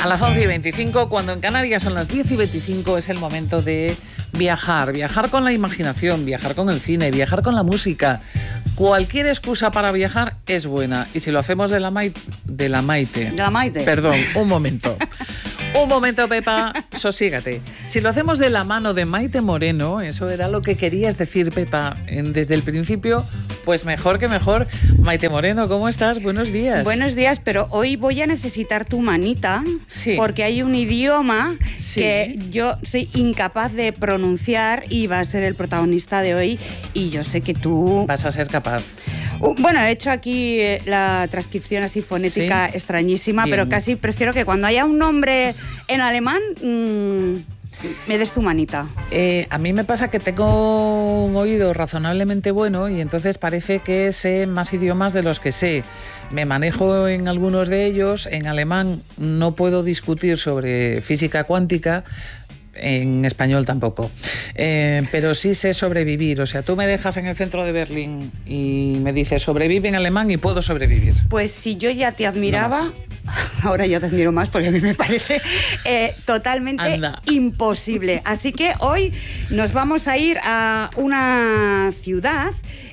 A las 11:25, cuando en Canarias son las 10:25, es el momento de viajar. Viajar con la imaginación, viajar con el cine, viajar con la música. Cualquier excusa para viajar es buena. Y si lo hacemos de la Maite. Perdón, un momento. Un momento, Pepa, sosígate. Si lo hacemos de la mano de Maite Moreno, eso era lo que querías decir, Pepa, desde el principio, pues mejor que mejor. Maite Moreno, ¿cómo estás? Buenos días. Buenos días, pero hoy voy a necesitar tu manita, sí, porque hay un idioma sí, que yo soy incapaz de pronunciar y va a ser el protagonista de hoy, y yo sé que tú... Vas a ser capaz. Bueno, he hecho aquí la transcripción así fonética, ¿sí?, extrañísima. Bien. Pero casi prefiero que cuando haya un nombre en alemán me des tu manita. A mí me pasa que tengo un oído razonablemente bueno y entonces parece que sé más idiomas de los que sé. Me manejo en algunos de ellos. En alemán no puedo discutir sobre física cuántica. En español tampoco, pero sí sé sobrevivir. O sea, tú me dejas en el centro de Berlín y me dices sobrevive en alemán y puedo sobrevivir. Pues si yo ya te admiraba, ahora ya te admiro más porque a mí me parece totalmente imposible. Así que hoy nos vamos a ir a una ciudad.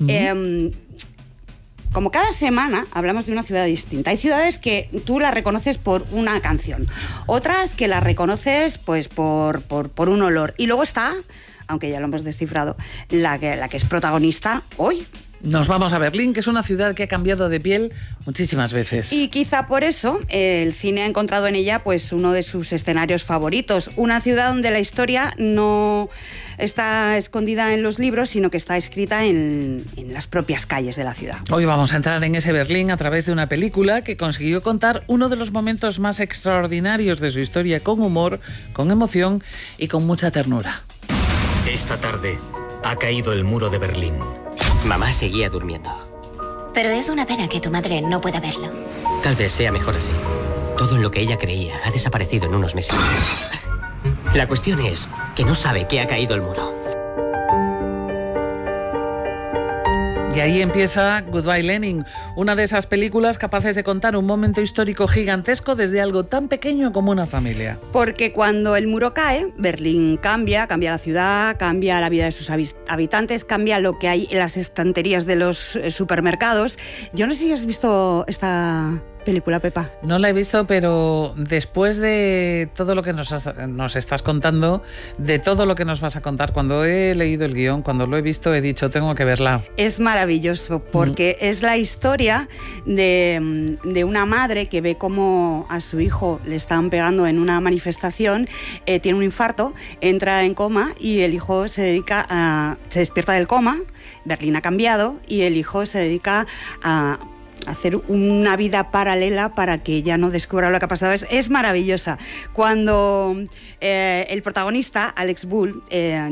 Como cada semana hablamos de una ciudad distinta. Hay ciudades que tú las reconoces por una canción, otras que las reconoces pues por un olor. Y luego está, aunque ya lo hemos descifrado, la que es protagonista hoy. Nos vamos a Berlín, que es una ciudad que ha cambiado de piel muchísimas veces. Y quizá por eso el cine ha encontrado en ella pues uno de sus escenarios favoritos. Una ciudad donde la historia no está escondida en los libros, sino que está escrita en las propias calles de la ciudad. Hoy vamos a entrar en ese Berlín a través de una película que consiguió contar uno de los momentos más extraordinarios de su historia con humor, con emoción y con mucha ternura. Esta tarde ha caído el muro de Berlín. Mamá seguía durmiendo. Pero es una pena que tu madre no pueda verlo. Tal vez sea mejor así. Todo en lo que ella creía ha desaparecido en unos meses. La cuestión es que no sabe que ha caído el muro. Y ahí empieza Goodbye Lenin, una de esas películas capaces de contar un momento histórico gigantesco desde algo tan pequeño como una familia. Porque cuando el muro cae, Berlín cambia la ciudad, cambia la vida de sus habitantes, cambia lo que hay en las estanterías de los supermercados. Yo no sé si has visto esta película, Pepa. No la he visto, pero después de todo lo que nos estás contando, de todo lo que nos vas a contar, cuando he leído el guión, cuando lo he visto, he dicho, tengo que verla. Es maravilloso, porque es la historia de una madre que ve cómo a su hijo le están pegando en una manifestación, tiene un infarto, entra en coma y el hijo se despierta del coma. Berlín ha cambiado y el hijo se dedica a hacer una vida paralela para que ella no descubra lo que ha pasado. Es maravillosa. Cuando el protagonista, Alex Bull,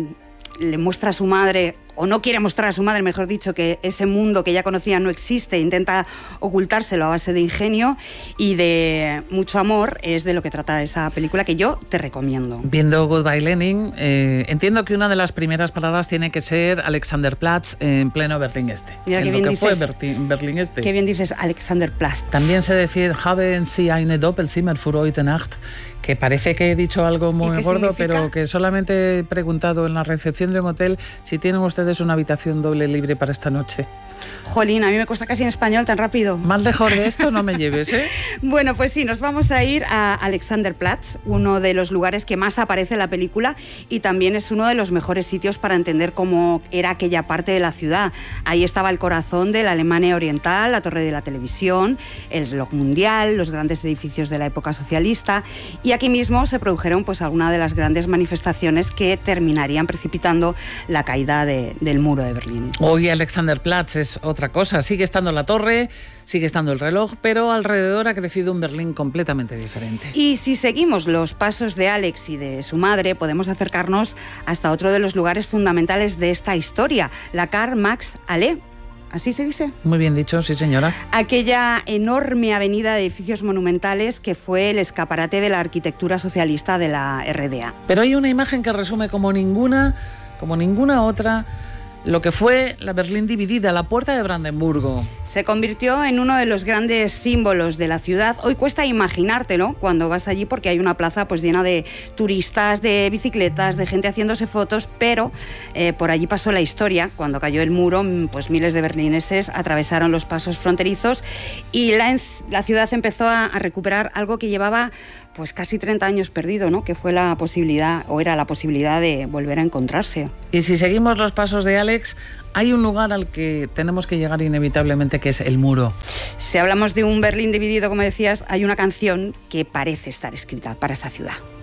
le muestra a su madre, o no quiere mostrar a su madre, mejor dicho, que ese mundo que ella conocía no existe, intenta ocultárselo a base de ingenio y de mucho amor, es de lo que trata esa película que yo te recomiendo. Viendo Goodbye Lenin, entiendo que una de las primeras paradas tiene que ser Alexanderplatz en pleno Berlín Este. Mira, en lo que fue Berlín Este. Qué bien dices Alexanderplatz. También sé decir Haben Sie eine Doppelzimmer für heute Nacht, que parece que he dicho algo muy gordo, pero que solamente he preguntado en la recepción de un hotel si tienen ustedes una habitación doble libre para esta noche. Jolín, a mí me cuesta casi en español tan rápido. Más lejos de esto no me lleves, ¿eh? Bueno, pues sí, nos vamos a ir a Alexanderplatz, uno de los lugares que más aparece en la película y también es uno de los mejores sitios para entender cómo era aquella parte de la ciudad. Ahí estaba el corazón de la Alemania Oriental, la torre de la televisión, el reloj mundial, los grandes edificios de la época socialista, y aquí mismo se produjeron pues algunas de las grandes manifestaciones que terminarían precipitando la caída del muro de Berlín. Hoy Alexanderplatz es otra cosa. Sigue estando la torre, sigue estando el reloj, pero alrededor ha crecido un Berlín completamente diferente. Y si seguimos los pasos de Alex y de su madre, podemos acercarnos hasta otro de los lugares fundamentales de esta historia, la Karl-Marx-Allee. ¿Así se dice? Muy bien dicho, sí señora. Aquella enorme avenida de edificios monumentales que fue el escaparate de la arquitectura socialista de la RDA. Pero hay una imagen que resume como ninguna otra lo que fue la Berlín dividida, la Puerta de Brandenburgo. Se convirtió en uno de los grandes símbolos de la ciudad. Hoy cuesta imaginártelo cuando vas allí porque hay una plaza pues llena de turistas, de bicicletas, de gente haciéndose fotos, pero por allí pasó la historia. Cuando cayó el muro, pues miles de berlineses atravesaron los pasos fronterizos y la ciudad empezó a recuperar algo que llevaba pues casi 30 años perdido, ¿no? Que fue la posibilidad, o era la posibilidad de volver a encontrarse. Y si seguimos los pasos de Alex, hay un lugar al que tenemos que llegar inevitablemente, que es el muro. Si hablamos de un Berlín dividido, como decías, hay una canción que parece estar escrita para esa ciudad.